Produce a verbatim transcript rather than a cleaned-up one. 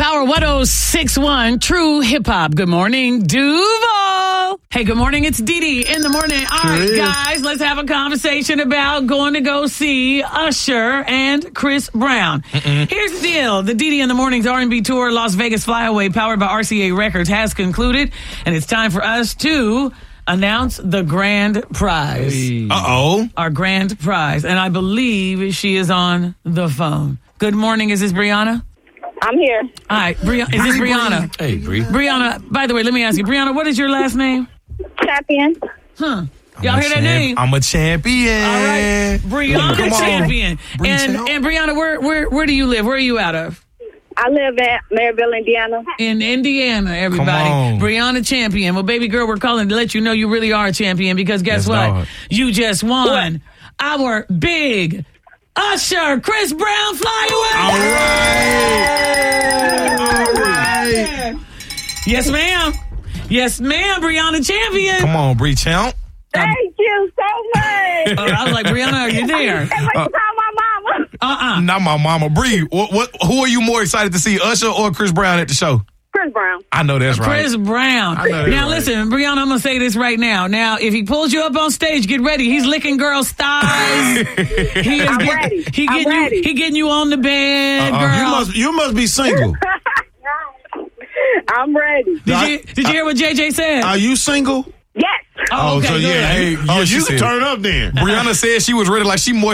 Power one oh six point one, True Hip Hop. Good morning, Duval. Hey, good morning. It's Dee Dee in the morning. All Sure right, is. guys, let's have a conversation about going to go see Usher and Chris Brown. Mm-mm. Here's the deal. The Dee Dee in the Morning's R and B tour, Las Vegas Flyaway, powered by R C A Records, has concluded, and it's time for us to announce the grand prize. Hey. Uh-oh. Our grand prize. And I believe she is on the phone. Good morning. Is this Brianna? I'm here. All right. Bri- is this Brianna? Hey, Bree. Brianna, by the way, let me ask you. Brianna, what is your last name? Champion. Huh. I'm Y'all a hear that champ- name? I'm a champion. All right. Brianna Come on. Champion. Bree And Champ. and Brianna, where, where, where do you live? Where are you out of? I live at Maryville, Indiana. In Indiana, everybody. Come on. Brianna Champion. Well, baby girl, we're calling to let you know you really are a champion because guess Yes, what? dog. You just won our big Usher Chris Brown Flyaway. All right. All right. Yes, ma'am. Yes, ma'am, Brianna Champion. Come on, Bree Champ. Thank you so much. Uh, I was like, Brianna, are you there? Hey, what you call my mama? Uh-uh. Not my mama. Bree, what, what? Who are you more excited to see, Usher or Chris Brown at the show? Chris Brown. I know that's right. Chris Brown. I know that's Now, right. listen, Brianna, I'm going to say this right now. Now, if he pulls you up on stage, get ready. He's licking girls' thighs. He is I'm get- ready. He I'm getting you, ready. he getting you on the bed, Uh-uh. girl. You must you must be single. I'm ready. did, you, did you hear what J J said? Are you single? Yes. oh, okay, so good. yeah, hey, Oh, yeah, she you said. can turn up then. Brianna said she was ready, like she moisturized